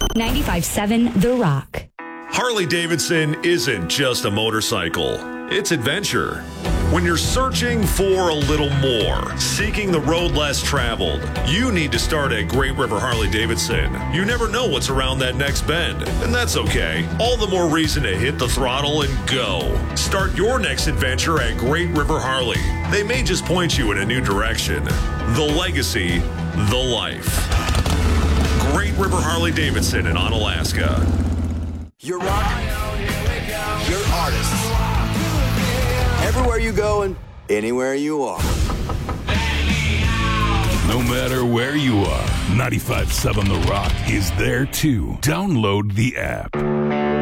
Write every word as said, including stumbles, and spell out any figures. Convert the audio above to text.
ninety-five seven The Rock. Harley-Davidson isn't just a motorcycle. It's adventure. When you're searching for a little more, seeking the road less traveled, you need to start at Great River Harley-Davidson. You never know what's around that next bend, and that's okay. All the more reason to hit the throttle and go. Start your next adventure at Great River Harley. They may just point you in a new direction. The legacy, the life. Great River Harley-Davidson in Onalaska. You're rock. You're artists. Everywhere you go and anywhere you are. No matter where you are, ninety-five seven The Rock is there too. Download the app.